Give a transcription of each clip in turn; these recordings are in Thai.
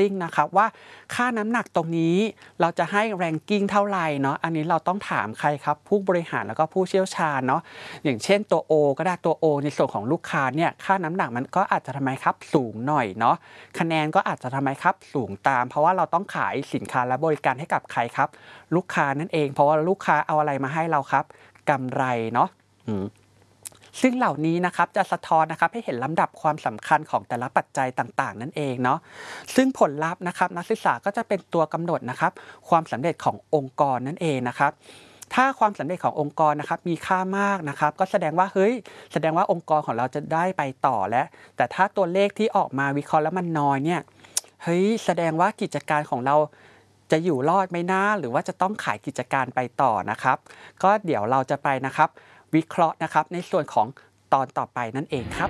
rating นะครับว่าค่าน้ำหนักตรงนี้เราจะให้ ranking เท่าไหร่เนาะอันนี้เราต้องถามใครครับผู้บริหารแล้วก็ผู้เชี่ยวชาญเนาะอย่างเช่นตัว O ก็ได้ตัว O ในส่วนของลูกค้าเนี่ยค่าน้ำหนักมันก็อาจจะทำไมครับสูงหน่อยเนาะคะแนนก็อาจจะทำไมครับสูงตามเพราะว่าเราต้องขายสินค้าและบริการให้กับใครครับลูกค้านั่นเองเพราะว่าลูกค้าเอาอะไรมาให้เราครับกำไรเนาะซึ่งเหล่านี้นะครับจะสะท้อนนะครับให้เห็นลำดับความสำคัญของแต่ละปัจจัยต่างๆนั่นเองเนาะซึ่งผลลัพธ์นะครับนักศึกษาก็จะเป็นตัวกำหนดนะครับความสำเร็จขององค์กรนั่นเองนะครับถ้าความสำเร็จขององค์กรนะครับมีค่ามากนะครับก็แสดงว่าแสดงว่าองค์กรของเราจะได้ไปต่อแล้วแต่ถ้าตัวเลขที่ออกมาวิเคราะห์แล้วมันน้อยเนี่ยแสดงว่ากิจการของเราจะอยู่รอดไหมนะหรือว่าจะต้องขายกิจการไปต่อนะครับก็เดี๋ยวเราจะไปนะครับวิเคราะห์นะครับในส่วนของตอนต่อไปนั่นเองครับ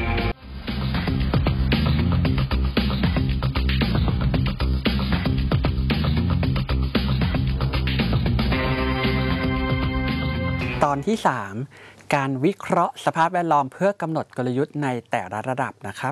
ตอนที่3การวิเคราะห์สภาพแวดล้อมเพื่อกำหนดกลยุทธ์ในแต่ละระดับนะครับ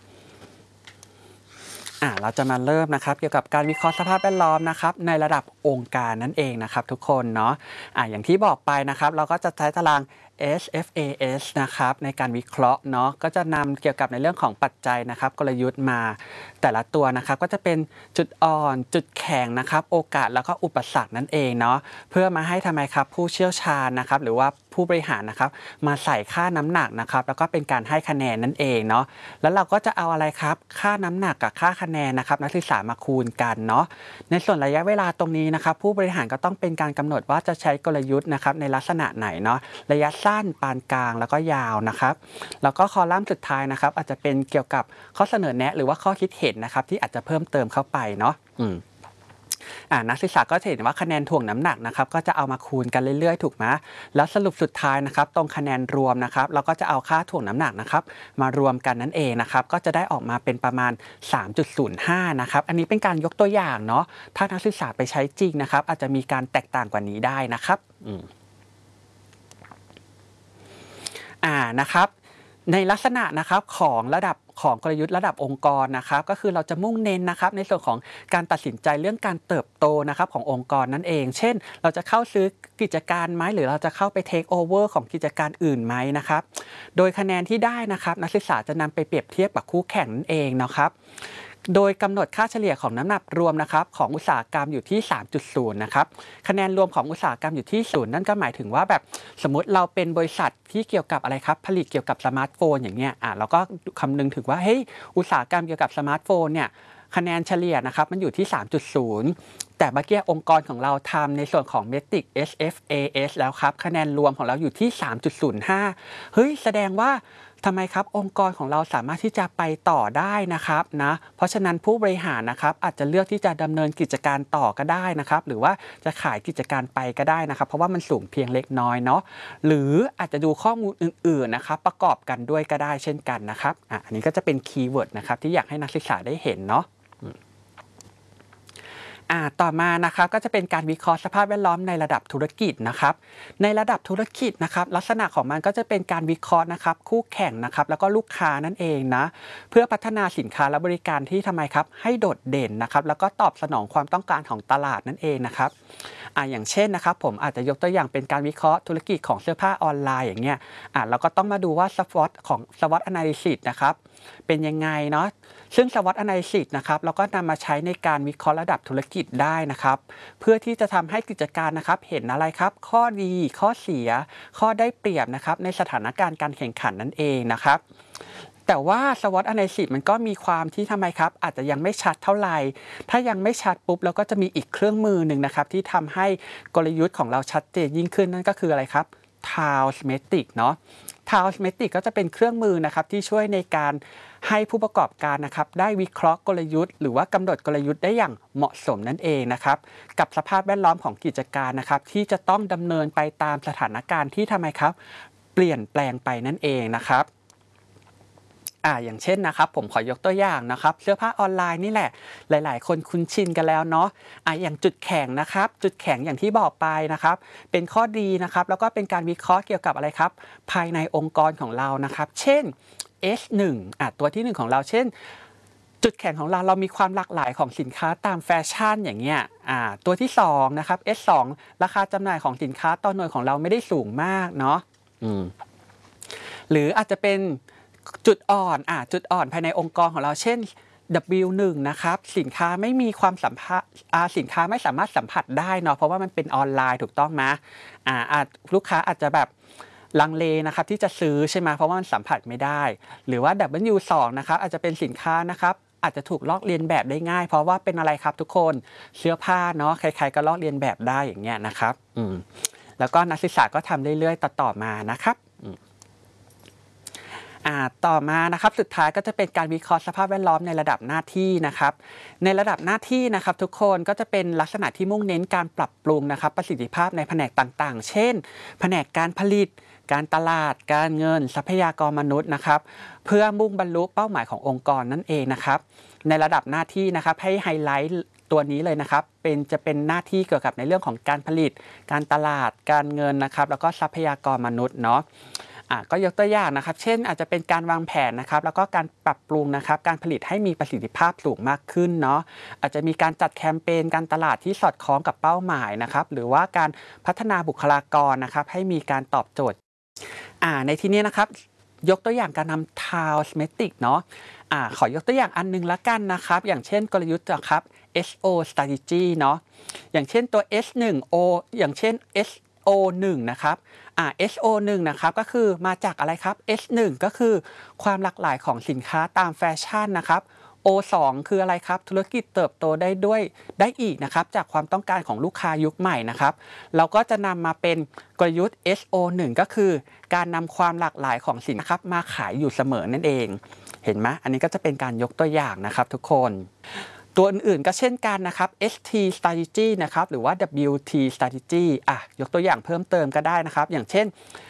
เราจะมาเริ่มนะครับเกี่ยวกับการวิเคราะห์สภาพแวดล้อมนะครับในระดับองค์การนั่นเองนะครับทุกคนเนาะอย่างที่บอกไปนะครับเราก็จะใช้ตาราง SFAS นะครับในการวิเคราะห์เนาะก็จะนำเกี่ยวกับในเรื่องของปัจจัยนะครับกลยุทธ์มาแต่ละตัวนะครับก็จะเป็นจุดอ่อนจุดแข็งนะครับโอกาสแล้วก็อุปสรรคนั่นเองเนาะเพื่อมาให้ทำไมครับผู้เชี่ยวชาญนะครับหรือว่าผู้บริหารนะครับมาใส่ค่าน้ำหนักนะครับแล้วก็เป็นการให้คะแนนนั่นเองเนาะแล้วเราก็จะเอาอะไรครับค่าน้ำหนักกับค่าคะแนนนะครับนักศึกษามาคูณกันเนาะในส่วนระยะเวลาตรงนี้นะครับผู้บริหารก็ต้องเป็นการกำหนดว่าจะใช้กลยุทธ์นะครับในลักษณะไหนเนาะระยะสั้นปานกลางแล้วก็ยาวนะครับแล้วก็คอลัมน์สุดท้ายนะครับอาจจะเป็นเกี่ยวกับข้อเสนอแนะหรือว่าข้อคิดเห็นนะครับที่อาจจะเพิ่มเติมเข้าไปเนาะนักศึกษาก็จะเห็นว่าคะแนนถ่วงน้ำหนักนะครับก็จะเอามาคูณกันเรื่อยๆถูกไหมแล้วสรุปสุดท้ายนะครับตรงคะแนนรวมนะครับเราก็จะเอาค่าถ่วงน้ำหนักนะครับมารวมกันนั่นเองนะครับก็จะได้ออกมาเป็นประมาณ 3.05 นะครับอันนี้เป็นการยกตัวอย่างเนาะถ้านักศึกษาไปใช้จริงนะครับอาจจะมีการแตกต่างกว่านี้ได้นะครับนะครับในลักษณะนะครับของระดับของกลยุทธ์ระดับองค์กรนะครับก็คือเราจะมุ่งเน้นนะครับในส่วนของการตัดสินใจเรื่องการเติบโตนะครับขององค์กรนั่นเองเช่นเราจะเข้าซื้อกิจการไหมหรือเราจะเข้าไปเทคโอเวอร์ของกิจการอื่นไหมนะครับโดยคะแนนที่ได้นะครับนักศึกษาจะนำไปเปรียบเทียบกับคู่แข่งนั่นเองนะครับโดยกำหนดค่าเฉลี่ยของน้ำหนักรวมนะครับของอุตสาหกรรมอยู่ที่ 3.0 นะครับคะแนนรวมของอุตสาหกรรมอยู่ที่0นั่นก็หมายถึงว่าแบบสมมติเราเป็นบริษัทที่เกี่ยวกับอะไรครับผลิตเกี่ยวกับสมาร์ทโฟนอย่างเงี้ยเราก็คำนึงถึงว่าอุตสาหกรรมเกี่ยวกับสมาร์ทโฟนเนี่ยคะแนนเฉลี่ยนะครับมันอยู่ที่ 3.0 แต่เมื่อกี้องค์กรของเราทำในส่วนของเมตริก SFAS แล้วครับคะแนนรวมของเราอยู่ที่ 3.05 แสดงว่าทำไมครับองค์กรของเราสามารถที่จะไปต่อได้นะครับนะเพราะฉะนั้นผู้บริหารนะครับอาจจะเลือกที่จะดำเนินกิจการต่อก็ได้นะครับหรือว่าจะขายกิจการไปก็ได้นะครับเพราะว่ามันสูงเพียงเล็กน้อยเนาะหรืออาจจะดูข้อมูลอื่นๆนะครับประกอบกันด้วยก็ได้เช่นกันนะครับอันนี้ก็จะเป็นคีย์เวิร์ดนะครับที่อยากให้นักศึกษาได้เห็นเนาะต่อมานะครับก็จะเป็นการวิเคราะห์สภาพแวดล้อมในระดับธุรกิจนะครับในระดับธุรกิจนะครับลักษณะของมันก็จะเป็นการวิเคราะห์นะครับคู่แข่งนะครับแล้วก็ลูกค้านั่นเองนะเพื่อพัฒนาสินค้าและบริการที่ทำไมครับให้โดดเด่นนะครับแล้วก็ตอบสนองความต้องการของตลาดนั่นเองนะครับอย่างเช่นนะครับผมอาจจะยกตัวอย่างเป็นการวิเคราะห์ธุรกิจของเสื้อผ้าออนไลน์อย่างเงี้ยเราก็ต้องมาดูว่า SWOT ของ SWOT Analysis นะครับเป็นยังไงเนาะซึ่ง SWOT Analysis นะครับเราก็นำมาใช้ในการวิเคราะห์ระดับธุรกิจได้นะครับเพื่อที่จะทำให้กิจการนะครับเห็นอะไรครับข้อดีข้อเสียข้อได้เปรียบนะครับในสถานการณ์การแข่งขันนั่นเองนะครับแต่ว่า SWOT Analysis มันก็มีความที่ทำไมครับอาจจะยังไม่ชัดเท่าไหร่ถ้ายังไม่ชัดปุ๊บเราก็จะมีอีกเครื่องมือหนึ่งนะครับที่ทำให้กลยุทธ์ของเราชัดเจนยิ่งขึ้นนั่นก็คืออะไรครับ Townsmetric เนาะ Townsmetric ก็จะเป็นเครื่องมือนะครับที่ช่วยในการให้ผู้ประกอบการนะครับได้วิเคราะห์กลยุทธ์หรือว่ากำหนดกลยุทธ์ได้อย่างเหมาะสมนั่นเองนะครับกับสภาพแวดล้อมของกิจการนะครับที่จะต้องดำเนินไปตามสถานการณ์ที่ทำไมครับเปลี่ยนแปลงไปนั่นเองนะครับอย่างเช่นนะครับผมขอยกตัวอย่างนะครับเสื้อผ้าออนไลน์นี่แหละหลายๆคนคุ้นชินกันแล้วเนาะอย่างจุดแข็งนะครับจุดแข็งอย่างที่บอกไปนะครับเป็นข้อดีนะครับแล้วก็เป็นการวิเคราะห์เกี่ยวกับอะไรครับภายในองค์กรของเรานะครับเช่นS1 ตัวที่1ของเราเช่นจุดแข็งของเรามีความหลากหลายของสินค้าตามแฟชั่นอย่างเงี้ยตัวที่2นะครับ S2 ราคาจำหน่ายของสินค้าต่อหน่วยของเราไม่ได้สูงมากเนาะหรืออาจจะเป็นจุดอ่อนจุดอ่อนภายในองค์กรของเราเช่น W1 นะครับสินค้าไม่มีความสัมผัสสินค้าไม่สามารถสัมผัสได้เนาะเพราะว่ามันเป็นออนไลน์ถูกต้องไหมลูกค้าอาจจะแบบลังเลนะครับที่จะซื้อใช่ไหมเพราะว่ามันสัมผัสไม่ได้หรือว่า W2 นะครับอาจจะเป็นสินค้านะครับอาจจะถูกลอกเลียนแบบได้ง่ายเพราะว่าเป็นอะไรครับทุกคนเสื้อผ้าเนาะใครๆก็ลอกเลียนแบบได้อย่างเงี้ยนะครับแล้วก็นักศึกษาก็ทำเรื่อยๆต่อมานะครับต่อมานะครับสุดท้ายก็จะเป็นการวิเคราะห์สภาพแวดล้อมในระดับหน้าที่นะครับในระดับหน้าที่นะครับทุกคนก็จะเป็นลักษณะที่มุ่งเน้นการปรับปรุงนะครับประสิทธิภาพในแผนกต่างๆเช่นแผนกการผลิตการตลาดการเงินทรัพยากรมนุษย์นะครับเพื่อมุ่งบรรลุเป้าหมายขององค์กรนั่นเองนะครับในระดับหน้าที่นะครับให้ไฮไลท์ตัวนี้เลยนะครับจะเป็นหน้าที่เกี่ยวกับในเรื่องของการผลิตการตลาดการเงินนะครับแล้วก็ทรัพยากรมนุษย์เนาะก็ยกตัวอย่างนะครับเช่นอาจจะเป็นการวางแผนนะครับแล้วก็การปรับปรุงนะครับการผลิตให้มีประสิทธิภาพสูงมากขึ้นเนาะอาจจะมีการจัดแคมเปญการตลาดที่สอดคล้องกับเป้าหมายนะครับหรือว่าการพัฒนาบุคลากรนะครับให้มีการตอบโจทย์ในที่นี้นะครับยกตัวอย่างการนำ Towsmetics เนาะขอยกตัวอย่างอันนึงละกันนะครับอย่างเช่นกลยุทธ์นะครับ SO strategy เนาะอย่างเช่นตัว S1O อย่างเช่น SO1 นะครับSO1 นะครับก็คือมาจากอะไรครับ S1 ก็คือความหลากหลายของสินค้าตามแฟชั่นนะครับ O2 คืออะไรครับธุรกิจเติบโตได้อีกนะครับจากความต้องการของลูกค้ายุคใหม่นะครับเราก็จะนำมาเป็นกลยุทธ์ SO1 ก็คือการนำความหลากหลายของสินค้ามาขายอยู่เสมอนั่นเองเห็นไหมอันนี้ก็จะเป็นการยกตัวอย่างนะครับทุกคนตัวอื่นๆก็เช่นกันนะครับ ST strategy นะครับหรือว่า WT strategy ยกตัวอย่างเพิ่มเติมก็ได้นะครับอย่างเช่น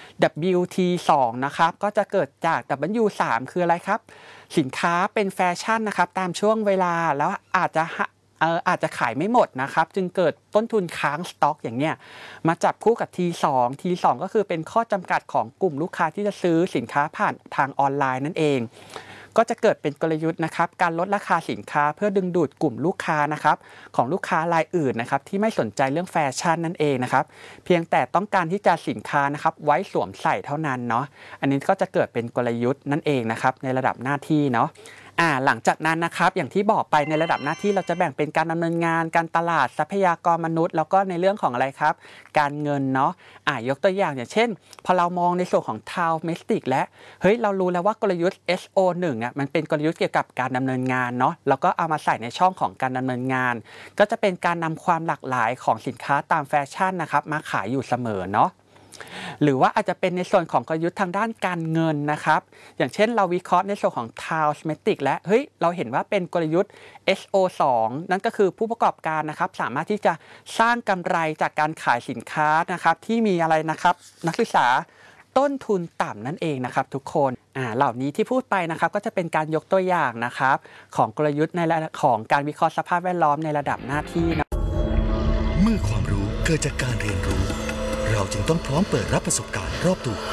WT2 นะครับก็จะเกิดจาก W3 คืออะไรครับสินค้าเป็นแฟชั่นนะครับตามช่วงเวลาแล้วอาจจะขายไม่หมดนะครับจึงเกิดต้นทุนค้างสต็อกอย่างเนี้ยมาจับคู่กับ T2 ก็คือเป็นข้อจำกัดของกลุ่มลูกค้าที่จะซื้อสินค้าผ่านทางออนไลน์นั่นเองก็จะเกิดเป็นกลยุทธ์นะครับการลดราคาสินค้าเพื่อดึงดูดกลุ่มลูกค้านะครับของลูกค้ารายอื่นนะครับที่ไม่สนใจเรื่องแฟชั่นนั่นเองนะครับเพียงแต่ต้องการที่จะสินค้านะครับไว้สวมใส่เท่านั้นเนาะอันนี้ก็จะเกิดเป็นกลยุทธ์นั่นเองนะครับในระดับหน้าที่เนาะหลังจากนั้นนะครับอย่างที่บอกไปในระดับหน้าที่เราจะแบ่งเป็นการดำเนินงานการตลาดทรัพยากรมนุษย์แล้วก็ในเรื่องของอะไรครับการเงินเนาะยกตัวอย่างเช่นพอเรามองในส่วนของ Towsmetics และเรารู้แล้วว่ากลยุทธ์ SO1 มันเป็นกลยุทธ์เกี่ยวกับการดำเนินงานเนาะแล้วก็เอามาใส่ในช่องของการดำเนินงานก็จะเป็นการนำความหลากหลายของสินค้าตามแฟชั่นนะครับมาขายอยู่เสมอเนาะหรือว่าอาจจะเป็นในส่วนของกลยุทธ์ทางด้านการเงินนะครับอย่างเช่นเราวิเคราะห์ในส่วนของ Towsmetics และเราเห็นว่าเป็นกลยุทธ์ SO2 นั่นก็คือผู้ประกอบการนะครับสามารถที่จะสร้างกำไรจากการขายสินค้านะครับที่มีอะไรนะครับนักศึกษาต้นทุนต่ำนั่นเองนะครับทุกคนเหล่านี้ที่พูดไปนะครับก็จะเป็นการยกตัวอย่างนะครับของกลยุทธ์ในระดับของการวิเคราะห์สภาพแวดล้อมในระดับหน้าที่นะเมื่อความรู้เกิดจากการเรียนรู้เราจึงต้องพร้อมเปิดรับประสบการณ์รอบตัว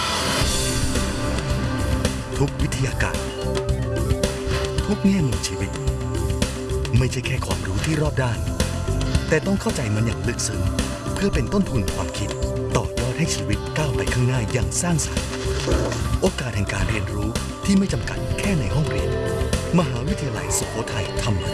ทุกวิทยาการทุกแง่มุมชีวิตไม่ใช่แค่ความรู้ที่รอบด้านแต่ต้องเข้าใจมันอย่างลึกซึ้งเพื่อเป็นต้นทุนความคิดต่อยอดให้ชีวิตก้าวไปข้างหน้าอย่างสร้างสรรค์โอกาสแห่งการเรียนรู้ที่ไม่จำกัดแค่ในห้องเรียนมหาวิทยาลัยสุโขทัยธรรม